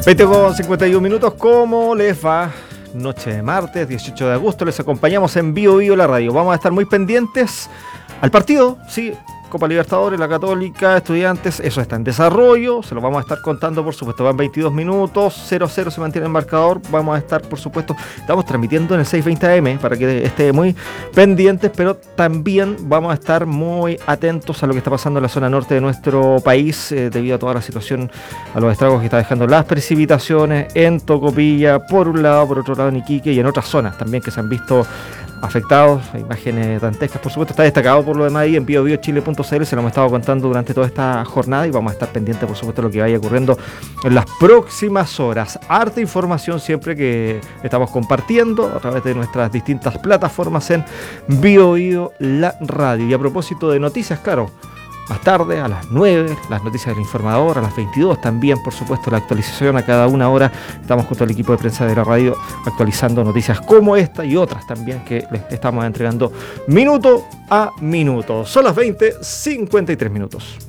20:51, ¿cómo les va? Noche de martes, 18 de agosto, les acompañamos en Bio Bio la radio. Vamos a estar muy pendientes al partido, sí, Copa Libertadores, la Católica, Estudiantes, eso está en desarrollo, se lo vamos a estar contando, por supuesto, van 22 minutos, 0-0 se mantiene el marcador, vamos a estar, por supuesto, estamos transmitiendo en el 620 AM para que esté muy pendientes, pero también vamos a estar muy atentos a lo que está pasando en la zona norte de nuestro país, debido a toda la situación, a los estragos que está dejando las precipitaciones en Tocopilla, por un lado, por otro lado en Iquique y en otras zonas también que se han visto afectados, imágenes dantescas, por supuesto, está destacado por lo demás ahí en biobiochile.cl, se lo hemos estado contando durante toda esta jornada y vamos a estar pendientes, por supuesto, de lo que vaya ocurriendo en las próximas horas. Harta información siempre que estamos compartiendo a través de nuestras distintas plataformas en Bio Bio la radio. Y a propósito de noticias, claro, más tarde, a las 9, las noticias del informador, a las 22 también, por supuesto, la actualización a cada una hora. Estamos junto al equipo de prensa de la radio actualizando noticias como esta y otras también que les estamos entregando minuto a minuto. Son las 20:53.